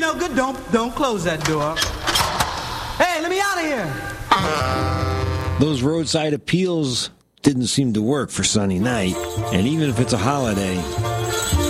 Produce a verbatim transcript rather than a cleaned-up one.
no good, don't don't close that door. Hey, let me out of here. Those roadside appeals didn't seem to work for Sunny Night, and even if it's a holiday,